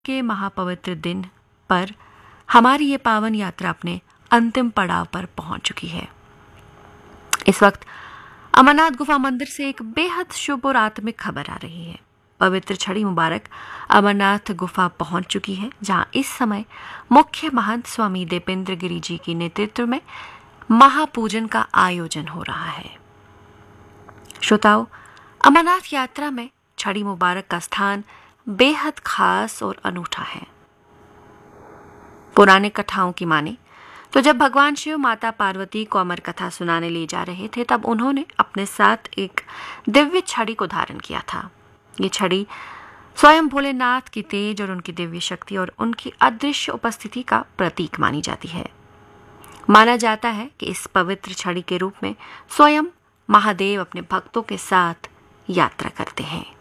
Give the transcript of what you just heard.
के महापवित्र दिन पर हमारी ये पावन यात्रा अपने अंतिम पड़ाव पर पहुंच चुकी है। इस वक्त अमरनाथ गुफा मंदिर से एक बेहद शुभ और आत्मिक खबर आ रही है। पवित्र छड़ी मुबारक अमरनाथ गुफा पहुंच चुकी है, जहां इस समय मुख्य महंत स्वामी देपेंद्र गिरी जी के नेतृत्व में महापूजन का आयोजन हो रहा है। श्रोताओ, अमरनाथ यात्रा में छड़ी मुबारक का स्थान बेहद खास और अनूठा है। पुराने कथाओं की माने तो जब भगवान शिव माता पार्वती को अमर कथा सुनाने ले जा रहे थे, तब उन्होंने अपने साथ एक दिव्य छड़ी को धारण किया था। ये छड़ी स्वयं भोलेनाथ की तेज और उनकी दिव्य शक्ति और उनकी अदृश्य उपस्थिति का प्रतीक मानी जाती है। माना जाता है कि इस पवित्र छड़ी के रूप में स्वयं महादेव अपने भक्तों के साथ यात्रा करते हैं।